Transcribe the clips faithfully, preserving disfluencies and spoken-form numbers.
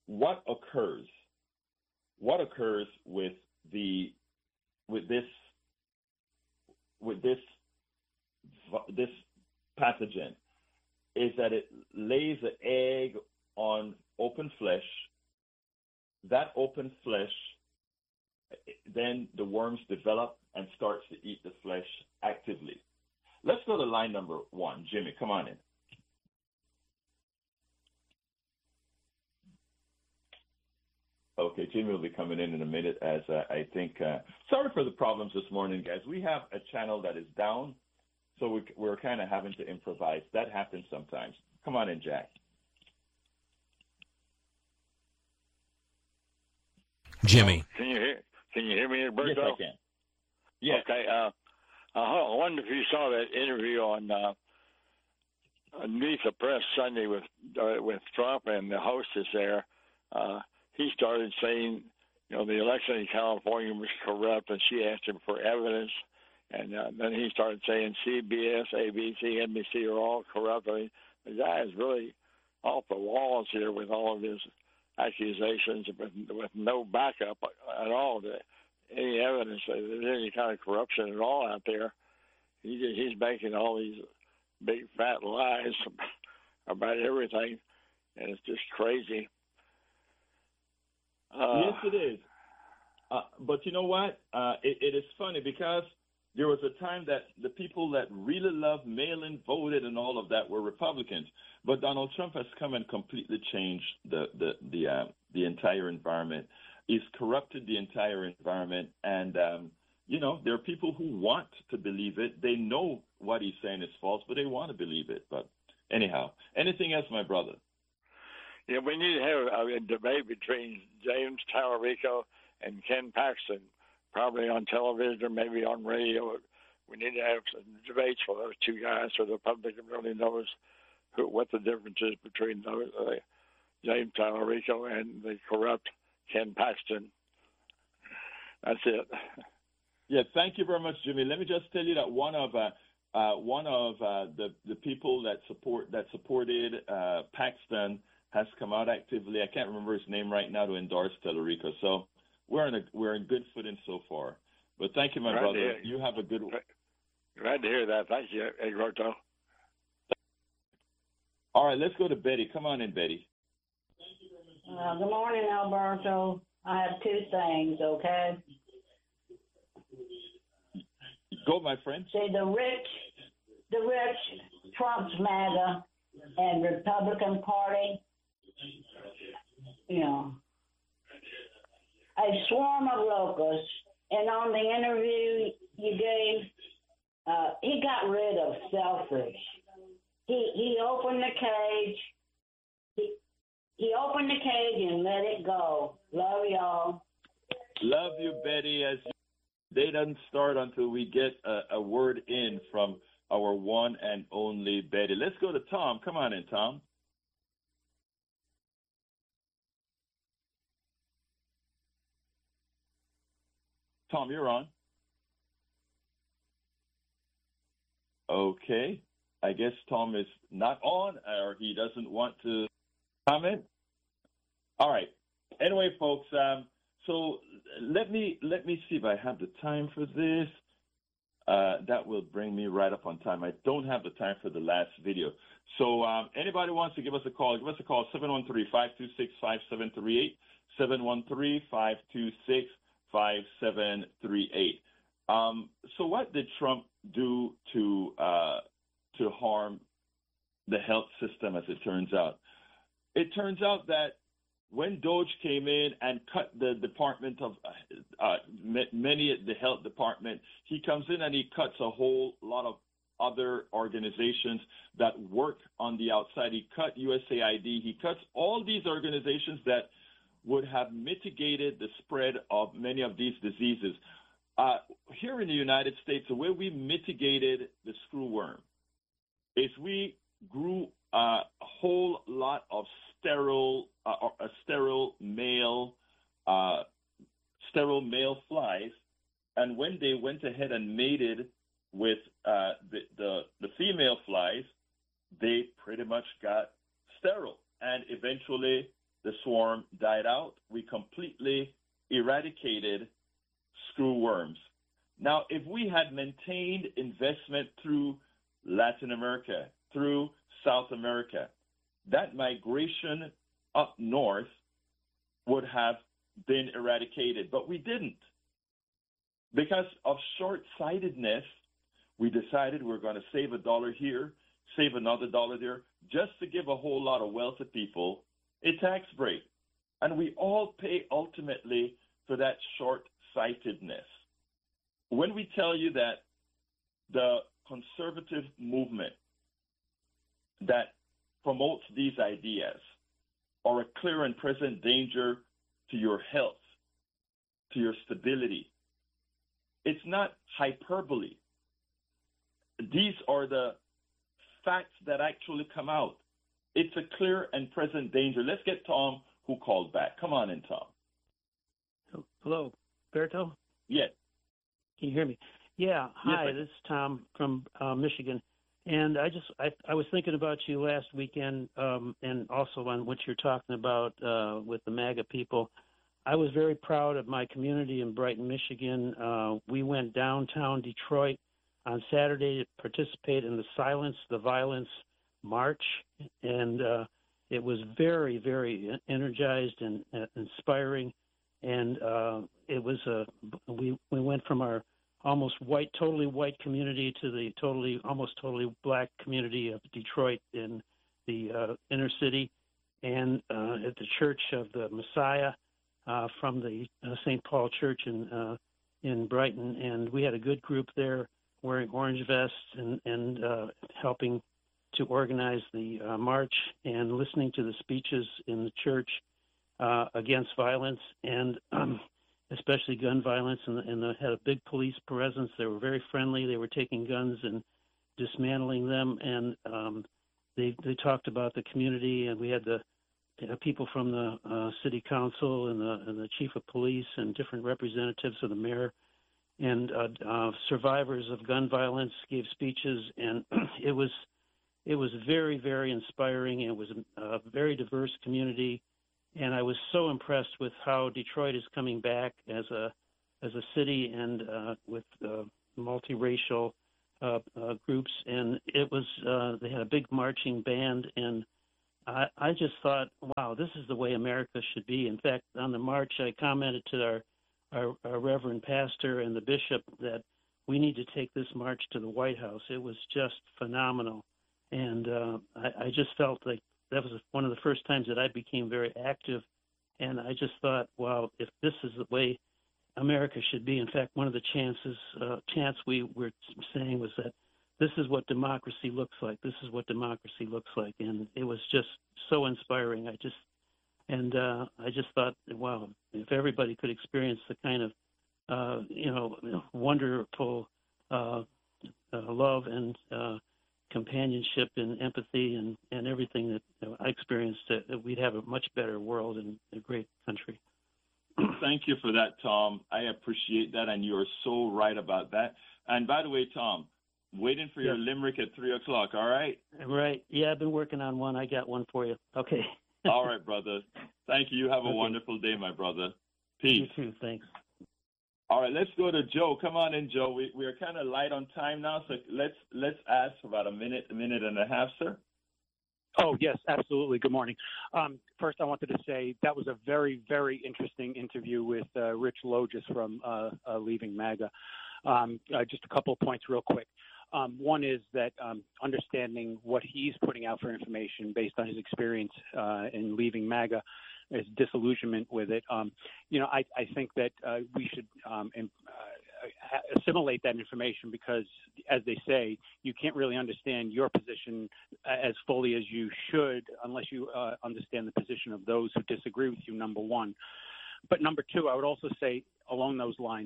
what occurs? What occurs with the with this with this this pathogen is that it lays an egg on open flesh. That open flesh, then the worms develop and starts to eat the flesh actively. Let's go to line number one. Jimmy, come on in. Okay, Jimmy will be coming in in a minute as uh, I think, uh, sorry for the problems this morning, guys. We have a channel that is down, so we, we're kind of having to improvise. That happens sometimes. Come on in, Jack. Jimmy. Can you hear? Can you hear me, Alberto? Yes, I can. Yes. Okay. Uh, I wonder if you saw that interview on uh, Meet the Press Sunday with uh, with Trump and the hostess there. Uh, he started saying, you know, the election in California was corrupt, and she asked him for evidence. And uh, then he started saying C B S, A B C, N B C are all corrupt. I mean, the guy is really off the walls here with all of his accusations with, with no backup at all to any evidence that there's any kind of corruption at all out there. He, he's making all these big fat lies about everything, and it's just crazy. Uh, yes, it is. Uh, but you know what? Uh, it, it is funny because there was a time that the people that really loved mail-in voted and all of that were Republicans. But Donald Trump has come and completely changed the the the, uh, the entire environment. He's corrupted the entire environment, and um, you know there are people who want to believe it. They know what he's saying is false, but they want to believe it. But anyhow, anything else, my brother? Yeah, we need to have a, a debate between James Tallarico and Ken Paxton, probably on television or maybe on radio. We need to have some debates for those two guys so the public really knows who, what the difference is between those, uh, James Tallarico and the corrupt Ken Paxton. That's it. Yeah, thank you very much, Jimmy. Let me just tell you that one of uh, uh, one of uh, the the people that support that supported uh, Paxton has come out actively. I can't remember his name right now to endorse Tallarico. So we're in a we're in good footing so far. But thank you, my Glad brother. You have a good one. Glad to hear that. Thank you, Egberto. All right, let's go to Betty. Come on in, Betty. Uh, good morning, Alberto. I have two things, okay? Go, my friend. See, the rich, the rich, Trump's MAGA, and Republican Party, you know, a swarm of locusts. And on the interview you gave, uh, he got rid of selfish. He he opened the cage. He he opened the cage and let it go. Love y'all. Love you, Betty. As they doesn't start until we get a, a word in from our one and only Betty. Let's go to Tom. Come on in, Tom. Tom, you're on. Okay. I guess Tom is not on, or he doesn't want to comment. All right. Anyway, folks, um, so let me let me see if I have the time for this. Uh, that will bring me right up on time. I don't have the time for the last video. So um, anybody wants to give us a call, give us a call, seven one three, five two six, five seven three eight, seven one three, five two six, five seven three eight. Um, so what did Trump do to uh, to harm the health system, as it turns out? It turns out that when Doge came in and cut the Department of uh, many the health department, he comes in and he cuts a whole lot of other organizations that work on the outside. He cut U S A I D. He cuts all these organizations that would have mitigated the spread of many of these diseases. Uh, here in the United States, the way we mitigated the screwworm is we grew uh, a whole lot of sterile, uh, uh, sterile male, uh, sterile male flies, and when they went ahead and mated with uh, the, the the female flies, they pretty much got sterile, and eventually the swarm died out. We completely eradicated screw worms. Now, if we had maintained investment through Latin America, through South America, that migration up north would have been eradicated, but we didn't. Because of short-sightedness, we decided we're going to save a dollar here, save another dollar there, just to give a whole lot of wealth to people a tax break. And we all pay ultimately for that short-sightedness. When we tell you that the conservative movement that promotes these ideas are a clear and present danger to your health, to your stability, it's not hyperbole. These are the facts that actually come out. It's a clear and present danger. Let's get Tom, who called back. Come on in, Tom. Hello, Berto? Yes. Can you hear me? Yeah. Hi, yes, this is Tom from uh, Michigan. And I just, I, I was thinking about you last weekend um, and also on what you're talking about uh, with the MAGA people. I was very proud of my community in Brighton, Michigan. Uh, we went downtown Detroit on Saturday to participate in the Silence the Violence March, and uh, it was very, very energized and uh, inspiring. And uh, it was a we we went from our almost white, totally white community to the totally, almost totally black community of Detroit in the uh, inner city, and uh, at the Church of the Messiah. Uh, from the uh, Saint Paul Church in uh, in Brighton, and we had a good group there wearing orange vests and, and uh, helping to organize the uh, march and listening to the speeches in the church uh, against violence and um, especially gun violence, and, and they had a big police presence. They were very friendly. They were taking guns and dismantling them, and um, they, they talked about the community, and we had the Uh, people from the uh, city council and the, and the chief of police and different representatives of the mayor and uh, uh, survivors of gun violence gave speeches, and it was it was very, very inspiring. It was a very diverse community, and I was so impressed with how Detroit is coming back as a as a city and uh, with uh, multiracial uh, uh, groups. And it was uh, they had a big marching band, and I, I just thought, wow, this is the way America should be. In fact, on the march, I commented to our, our, our Reverend Pastor and the Bishop that we need to take this march to the White House. It was just phenomenal. And uh, I, I just felt like that was one of the first times that I became very active. And I just thought, wow, if this is the way America should be. In fact, one of the chances, uh, chants we were saying was that this is what democracy looks like. This is what democracy looks like. And it was just so inspiring. I just, and uh, I just thought, wow, if everybody could experience the kind of, uh, you know, wonderful uh, uh, love and uh, companionship and empathy and, and everything that you know, I experienced, uh, that we'd have a much better world and a great country. Thank you for that, Tom. I appreciate that, and you are so right about that. And by the way, Tom, waiting for your yeah. limerick at three o'clock, all right? Right. Yeah, I've been working on one. I got one for you. Okay. All right, brother. Thank you. You have a okay. wonderful day, my brother. Peace. You too. Thanks. All right, let's go to Joe. Come on in, Joe. We we are kind of light on time now, so let's let's ask for about a minute, a minute and a half, sir. Oh, yes, absolutely. Good morning. Um, first, I wanted to say that was a very, very interesting interview with uh, Rich Logis from uh, uh, Leaving MAGA. Um, uh, just a couple of points real quick. Um, one is that um, understanding what he's putting out for information based on his experience uh, in leaving MAGA, his disillusionment with it. Um, you know, I, I think that uh, we should um, in, uh, assimilate that information because, as they say, you can't really understand your position as fully as you should unless you uh, understand the position of those who disagree with you, number one. But number two, I would also say along those lines,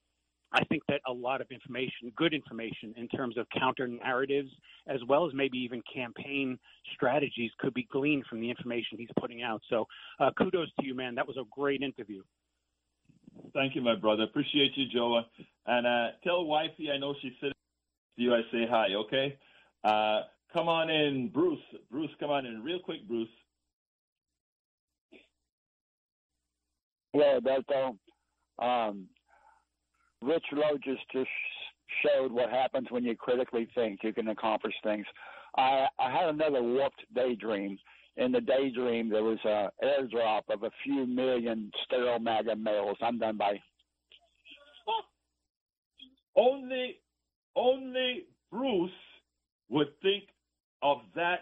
I think that a lot of information, good information in terms of counter narratives, as well as maybe even campaign strategies could be gleaned from the information he's putting out. So uh, kudos to you, man. That was a great interview. Thank you, my brother. Appreciate you, Joe. And uh, tell wifey I know she's sitting next to you. I say hi, okay? Uh, come on in, Bruce. Bruce, come on in real quick, Bruce. Hello, Alberto. Um, Rich Logis just showed what happens when you critically think. You can accomplish things. I, I had another warped daydream. In the daydream, there was an airdrop of a few million sterile MAGA males. I'm done by. Only, only Bruce would think of that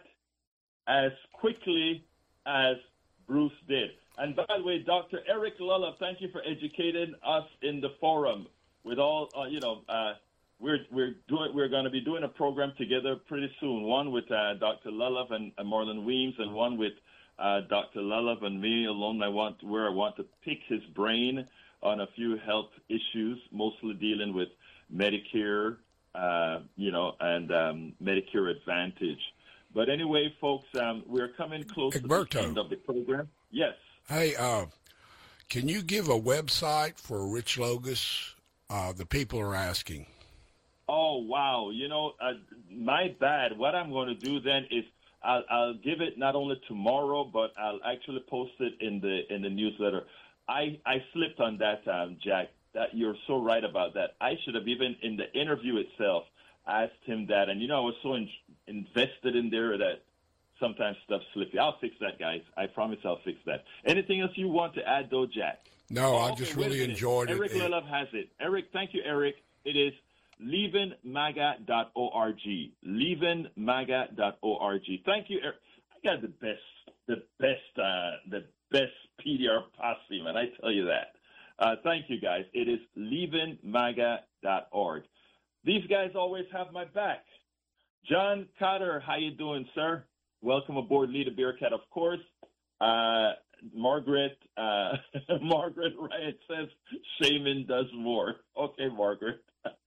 as quickly as Bruce did. And by the way, Doctor Eric Lullup, thank you for educating us in the forum. With all, uh, you know, uh, we're we're doing we're going to be doing a program together pretty soon. One with uh, Doctor Lullup and, and Marlon Weems, and one with uh, Doctor Lullup and me alone. I want where I want to pick his brain on a few health issues, mostly dealing with Medicare, uh, you know, and um, Medicare Advantage. But anyway, folks, um, we're coming close Egberto. to the end of the program. Yes. Hey, uh, can you give a website for Rich Logis? Uh, the people are asking. Oh, wow. You know, uh, my bad. What I'm going to do then is I'll, I'll give it not only tomorrow, but I'll actually post it in the in the newsletter. I, I slipped on that, um, Jack. That you're so right about that. I should have even in the interview itself asked him that. And, you know, I was so in, invested in there that sometimes stuff slips. I'll fix that, guys. I promise I'll fix that. Anything else you want to add, though, Jack? No, oh, I okay, just really enjoyed Eric it. Eric Lullup has it. Eric, thank you, Eric. It is leavin maga dot org. leavin maga dot org. Thank you, Eric. I got the best, the best, uh, the best P D R posse, man. I tell you that. Uh, thank you, guys. It is leavin maga dot org. These guys always have my back. John Cotter, how you doing, sir? Welcome aboard, Leader Bearcat, of course. Uh, Margaret, uh, Margaret Wright says Shaman does more. Okay, Margaret.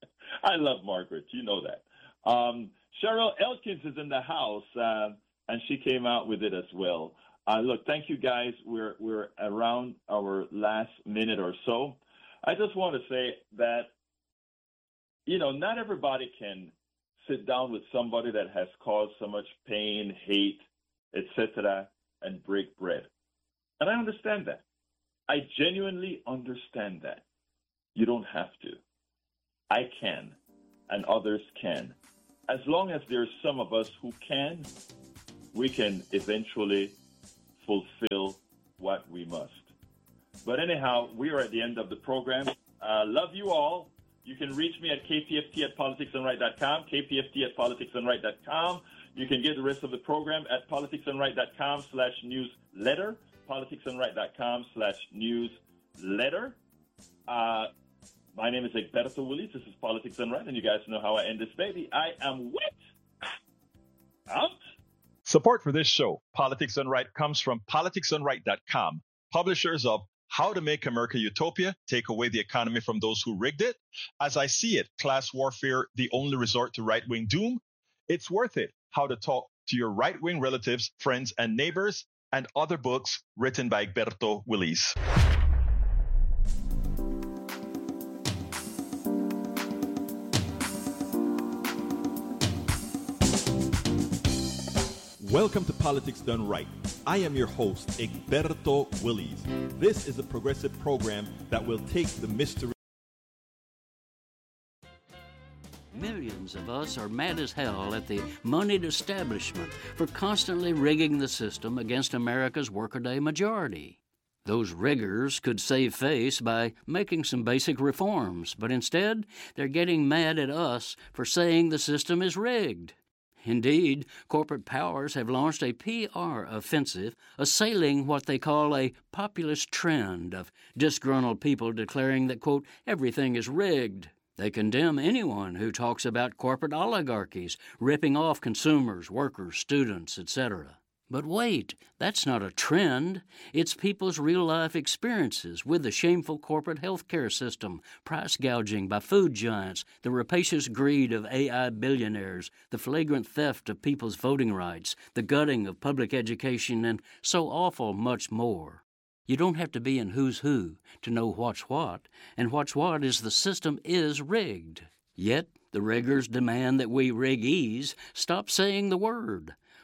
I love Margaret. You know that. Um, Cheryl Elkins is in the house, uh, and she came out with it as well. Uh, look, thank you, guys. We're we're around our last minute or so. I just want to say that, you know, not everybody can sit down with somebody that has caused so much pain, hate, et cetera, and break bread. And I understand that. I genuinely understand that. You don't have to. I can, and others can. As long as there's some of us who can, we can eventually fulfill what we must. But anyhow, we are at the end of the program. Uh, love you all. You can reach me at k p f t at politics and right dot com, k p f t at politics and right dot com. You can get the rest of the program at politics and right dot com slash newsletter, politics and right dot com slash newsletter. Uh, my name is Egberto Willies. This is Politics and Right, and you guys know how I end this baby. I am wet. Out. Support for this show, Politics and Right, comes from politics and right dot com, publishers of How to Make America Utopia, Take Away the Economy from Those Who Rigged It, As I See It, Class Warfare, The Only Resort to Right-Wing Doom, It's Worth It, How to Talk to Your Right-Wing Relatives, Friends, and Neighbors, and other books written by Egberto Willies. Welcome to Politics Done Right. I am your host, Egberto Willies. This is a progressive program that will take the mystery. Millions of us are mad as hell at the moneyed establishment for constantly rigging the system against America's workaday majority. Those riggers could save face by making some basic reforms, but instead they're getting mad at us for saying the system is rigged. Indeed, corporate powers have launched a P R offensive assailing what they call a populist trend of disgruntled people declaring that, quote, everything is rigged. They condemn anyone who talks about corporate oligarchies ripping off consumers, workers, students, et cetera. But wait, that's not a trend. It's people's real-life experiences with the shameful corporate health care system, price gouging by food giants, the rapacious greed of A I billionaires, the flagrant theft of people's voting rights, the gutting of public education, and so awful much more. You don't have to be in Who's Who to know what's what, and what's what is the system is rigged. Yet, the riggers demand that we riggees stop saying the word.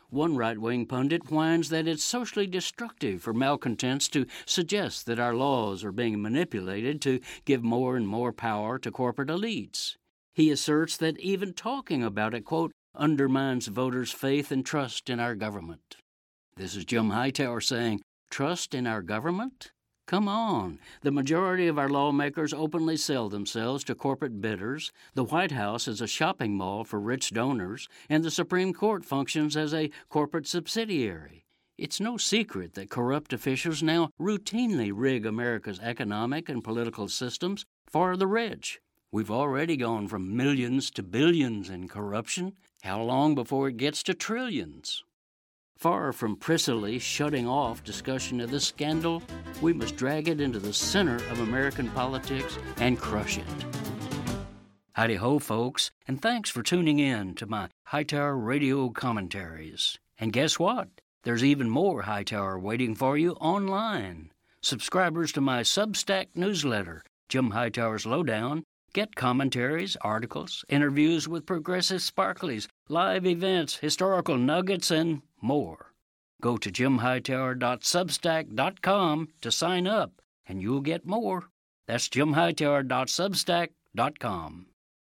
one right-wing pundit whines that it's socially destructive for malcontents to suggest that our laws are being manipulated to give more and more power to corporate elites. He asserts that even talking about it, quote, undermines voters' faith and trust in our government. This is Jim Hightower saying, trust in our government? Come on. The majority of our lawmakers openly sell themselves to corporate bidders. The White House is a shopping mall for rich donors, and the Supreme Court functions as a corporate subsidiary. It's no secret that corrupt officials now routinely rig America's economic and political systems for the rich. We've already gone from millions to billions in corruption. How long before it gets to trillions? Far from prissily shutting off discussion of this scandal, we must drag it into the center of American politics and crush it. Howdy-ho, folks, and thanks for tuning in to my Hightower Radio commentaries. And guess what? There's even more Hightower waiting for you online. Subscribers to my Substack newsletter, Jim Hightower's Lowdown, get commentaries, articles, interviews with progressive sparklies, live events, historical nuggets, and more. Go to jim hightower dot substack dot com to sign up, and you'll get more. That's jim hightower dot substack dot com.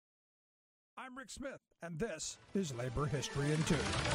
I'm Rick Smith, and this is Labor History in Two.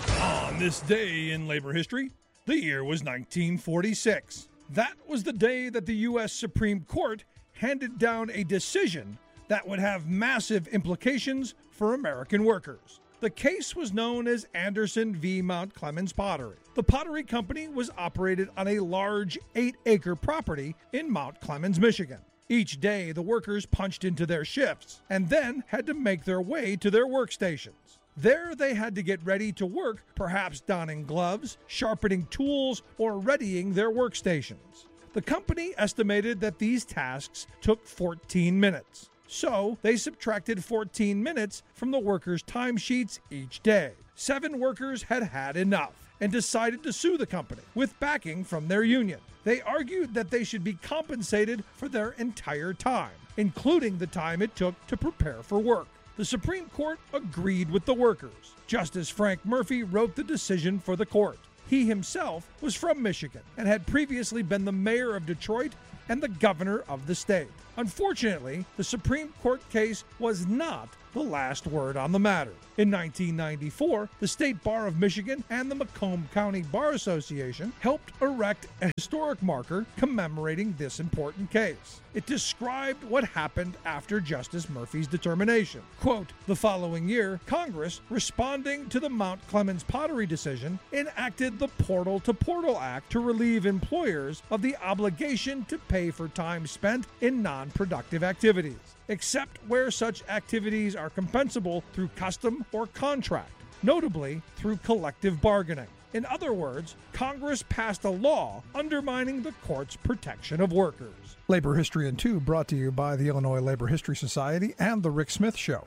On this day in labor history, the year was nineteen forty-six. That was the day that the U S Supreme Court handed down a decision that would have massive implications for American workers. The case was known as Anderson v. Mount Clemens Pottery. The pottery company was operated on a large eight-acre property in Mount Clemens, Michigan. Each day, the workers punched into their shifts and then had to make their way to their workstations. There, they had to get ready to work, perhaps donning gloves, sharpening tools, or readying their workstations. The company estimated that these tasks took fourteen minutes. So they subtracted fourteen minutes from the workers' timesheets each day. Seven workers had had enough and decided to sue the company with backing from their union. They argued that they should be compensated for their entire time, including the time it took to prepare for work. The Supreme Court agreed with the workers. Justice Frank Murphy wrote the decision for the court. He himself was from Michigan and had previously been the mayor of Detroit and the governor of the state. Unfortunately, the Supreme Court case was not the last word on the matter. In nineteen ninety-four, the State Bar of Michigan and the Macomb County Bar Association helped erect a historic marker commemorating this important case. It described what happened after Justice Murphy's determination. Quote, the following year, Congress, responding to the Mount Clemens Pottery decision, enacted the Portal to Portal Act to relieve employers of the obligation to pay for time spent in non-productive activities, except where such activities are compensable through custom or contract, notably through collective bargaining. In other words, Congress passed a law undermining the court's protection of workers. Labor History in Two brought to you by the Illinois Labor History Society and The Rick Smith Show.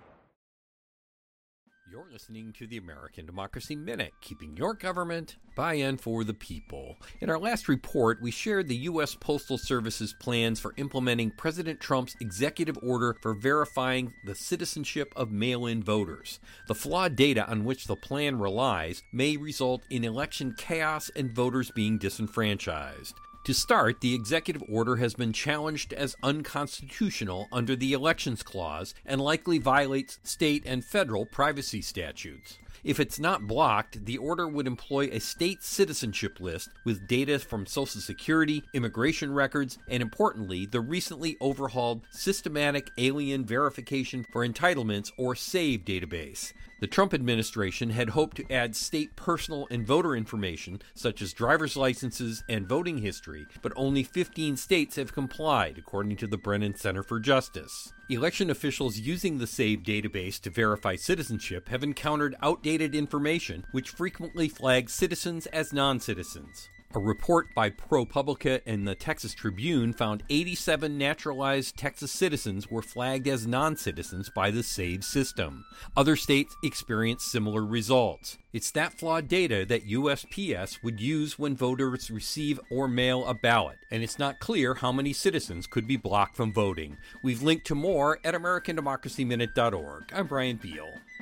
You're listening to the American Democracy Minute, keeping your government by and for the people. In our last report, we shared the U S Postal Service's plans for implementing President Trump's executive order for verifying the citizenship of mail-in voters. The flawed data on which the plan relies may result in election chaos and voters being disenfranchised. To start, the executive order has been challenged as unconstitutional under the Elections Clause and likely violates state and federal privacy statutes. If it's not blocked, the order would employ a state citizenship list with data from Social Security, immigration records, and importantly, the recently overhauled Systematic Alien Verification for Entitlements, or SAVE database. The Trump administration had hoped to add state personal and voter information, such as driver's licenses and voting history, but only fifteen states have complied, according to the Brennan Center for Justice. Election officials using the SAVE database to verify citizenship have encountered outdated information, which frequently flags citizens as non-citizens. A report by ProPublica and the Texas Tribune found eighty-seven naturalized Texas citizens were flagged as non-citizens by the SAVE system. Other states experienced similar results. It's that flawed data that U S P S would use when voters receive or mail a ballot, and it's not clear how many citizens could be blocked from voting. We've linked to more at american democracy minute dot org. I'm Brian Beal.